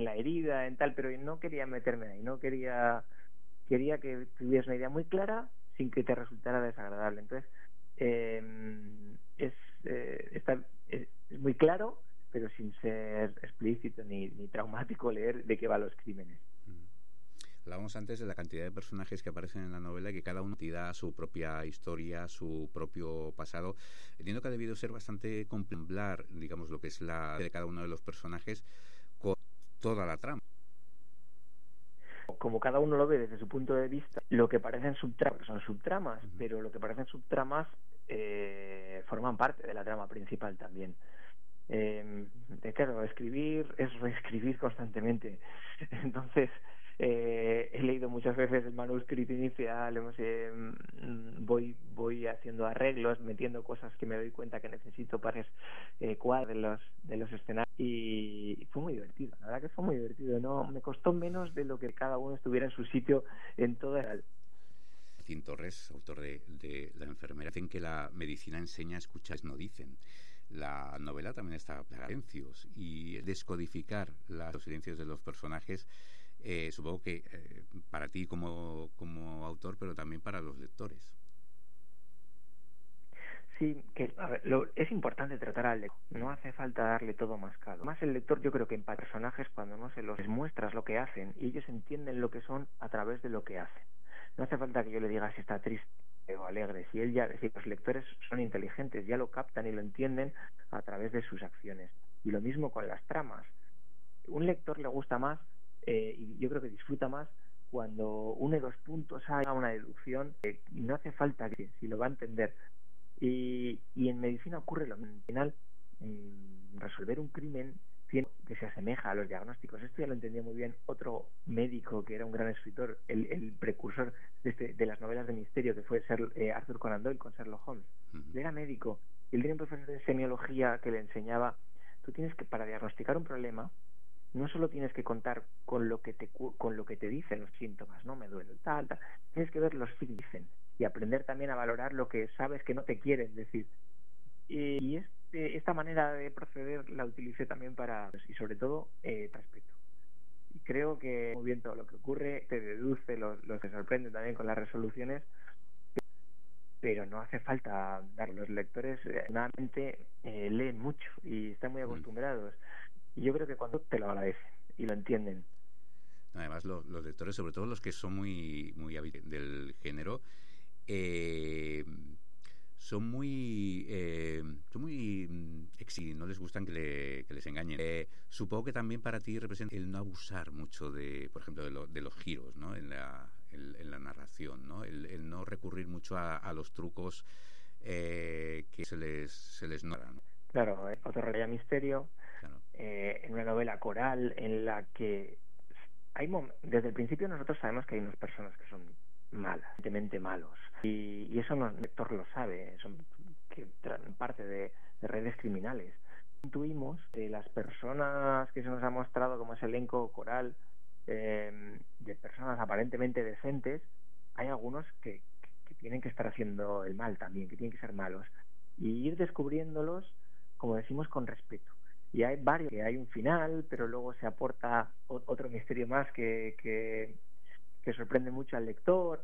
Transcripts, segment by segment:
la herida, en tal, pero no quería meterme ahí, no quería que tuvieras una idea muy clara sin que te resultara desagradable. Entonces, es muy claro, pero sin ser explícito ni traumático leer de qué van los crímenes. Hablábamos antes de la cantidad de personajes que aparecen en la novela y que cada uno da su propia historia, su propio pasado. Entiendo que ha debido ser bastante complementar, digamos, lo que es la de cada uno de los personajes con toda la trama. Como cada uno lo ve desde su punto de vista, lo que parecen subtramas son subtramas, pero lo que parecen subtramas forman parte de la trama principal también. Claro, escribir es reescribir constantemente. Entonces, he leído muchas veces el manuscrito inicial, voy haciendo arreglos, metiendo cosas que me doy cuenta que necesito para cuadros de los escenarios, y fue muy divertido. La verdad que fue muy divertido. No me costó menos de lo que cada uno estuviera en su sitio en toda la... Martín Torres, autor de La enfermera, dicen que la medicina enseña a escuchar, no dicen. La novela también está plagada de silencios, y descodificar los silencios de los personajes, supongo que para ti como autor, pero también para los lectores. Sí, que a ver, es importante tratar al lector, no hace falta darle todo mascado. Más el lector, yo creo que en personajes, cuando no se los muestras lo que hacen, y ellos entienden lo que son a través de lo que hacen. No hace falta que yo le diga si está triste o alegre, si los lectores son inteligentes, ya lo captan y lo entienden a través de sus acciones. Y lo mismo con las tramas. Un lector le gusta más, y yo creo que disfruta más, cuando une dos puntos, haga una deducción, no hace falta que, si lo va a entender. Y en medicina ocurre lo mismo. Al final, resolver un crimen que se asemeja a los diagnósticos. Esto ya lo entendía muy bien otro médico que era un gran escritor, el precursor de las novelas de misterio, que fue Arthur Conan Doyle con Sherlock Holmes. Él era médico y él tenía un profesor de semiología que le enseñaba: tú tienes que, para diagnosticar un problema, no solo tienes que contar con lo que te dicen los síntomas, no me duele, tal, tienes que ver los signos y aprender también a valorar lo que sabes que no te quieren decir. Y esta manera de proceder la utilicé también y sobre todo, respeto. Y creo que muy bien todo lo que ocurre, te deduce, los que sorprenden también con las resoluciones, pero no hace falta dar. Los lectores nuevamente leen mucho y están muy acostumbrados. Y yo creo que cuando te lo agradecen y lo entienden. Además, los lectores, sobre todo los que son muy del género, son muy no les gustan que les engañen. Supongo que también para ti representa el no abusar mucho por ejemplo, de los giros, ¿no? en la narración, ¿no? El no recurrir mucho a los trucos que se les nota, ¿no? Claro, otro raya misterio, claro. En una novela coral en la que desde el principio nosotros sabemos que hay unas personas que son malas, evidentemente malos, y eso el lector lo sabe, son parte de redes criminales. Intuimos de las personas que se nos ha mostrado como ese elenco coral, de personas aparentemente decentes, hay algunos que tienen que estar haciendo el mal también, que tienen que ser malos, y ir descubriéndolos, como decimos, con respeto. Y hay varios, que hay un final, pero luego se aporta otro misterio más que sorprende mucho al lector,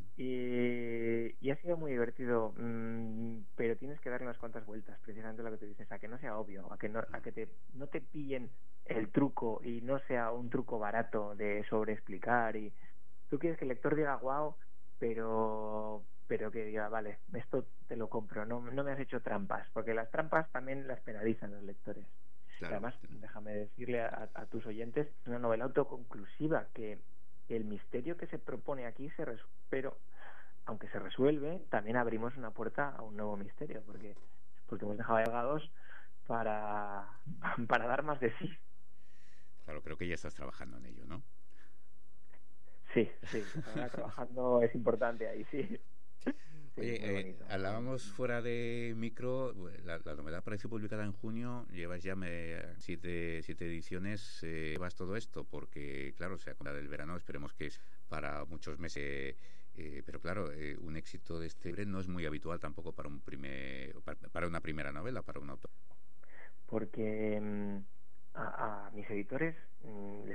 y ha sido muy divertido, pero tienes que darle unas cuantas vueltas, precisamente lo que te dices, a que no sea obvio, a que no te pillen el truco y no sea un truco barato de sobreexplicar, y tú quieres que el lector diga wow, pero que diga vale, esto te lo compro, no me has hecho trampas, porque las trampas también las penalizan los lectores. Claro. Además, déjame decirle a tus oyentes, es una novela autoconclusiva, que el misterio que se propone aquí se resuelve, pero aunque se resuelve, también abrimos una puerta a un nuevo misterio, porque hemos dejado abogados para dar más de sí. Claro, creo que ya estás trabajando en ello, ¿no? Sí, ahora trabajando es importante ahí, sí. Oye, hablábamos fuera de micro, la novela apareció publicada en junio, llevas ya 7 ediciones, llevas todo esto, porque claro, se acaba del verano, esperemos que es para muchos meses, pero claro, un éxito de este no es muy habitual tampoco para una primera novela, para un autor. Porque a mis editores